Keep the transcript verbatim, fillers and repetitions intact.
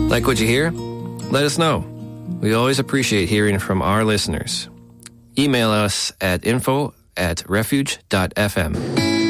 Like what you hear? Let us know. We always appreciate hearing from our listeners. Email us at info at refuge dot f m.